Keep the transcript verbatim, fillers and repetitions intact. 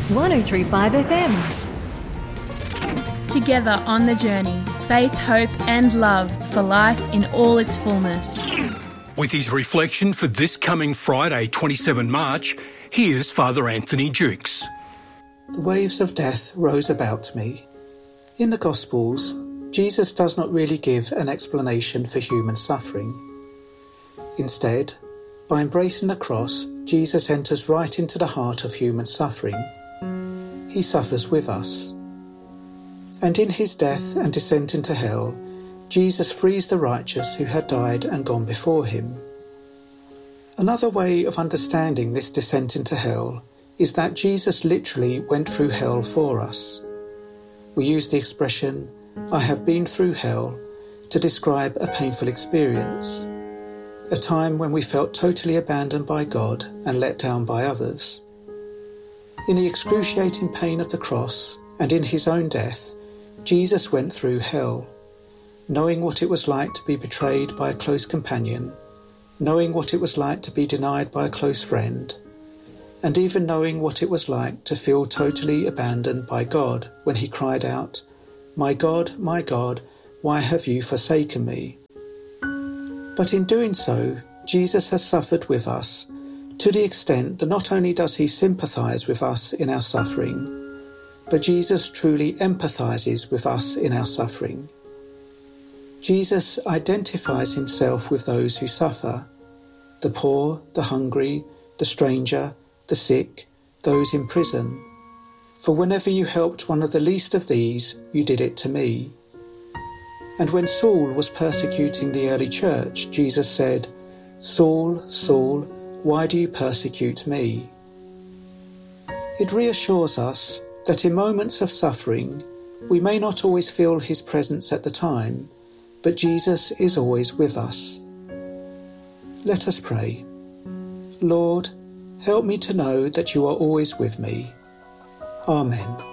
one oh three point five F M. Together on the journey, faith, hope and love for life in all its fullness. With his reflection for this coming Friday, the twenty-seventh of March, here's Father Anthony Jukes. The waves of death rose about me. In the Gospels, Jesus does not really give an explanation for human suffering. Instead, by embracing the cross, Jesus enters right into the heart of human suffering. He suffers with us. And in his death and descent into hell, Jesus frees the righteous who had died and gone before him. Another way of understanding this descent into hell is that Jesus literally went through hell for us. We use the expression, "I have been through hell," to describe a painful experience, a time when we felt totally abandoned by God and let down by others. In the excruciating pain of the cross and in his own death, Jesus went through hell, knowing what it was like to be betrayed by a close companion, knowing what it was like to be denied by a close friend, and even knowing what it was like to feel totally abandoned by God when he cried out, "My God, my God, why have you forsaken me?" But in doing so, Jesus has suffered with us to the extent that not only does he sympathise with us in our suffering, but Jesus truly empathises with us in our suffering. Jesus identifies himself with those who suffer, the poor, the hungry, the stranger, the sick, those in prison. For whenever you helped one of the least of these, you did it to me. And when Saul was persecuting the early church, Jesus said, "Saul, Saul, why do you persecute me?" It reassures us that in moments of suffering, we may not always feel his presence at the time, but Jesus is always with us. Let us pray. Lord, help me to know that you are always with me. Amen.